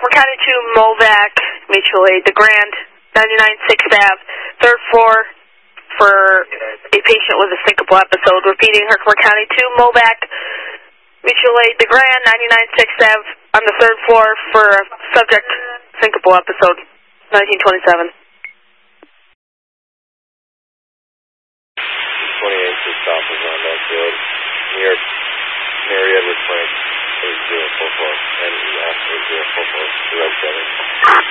Kirkland County 2, Movac, mutual aid, The Grand, 99 6th Ave, 3rd floor for a patient with a syncopal episode. Repeating, Kirkland County 2, Movac, mutual aid, The Grand, 99 6th Ave, on the 3rd floor for a subject syncopal episode, 1927. 28 to stop is on that field near Edward Frank 8044 and after 044 direct 7.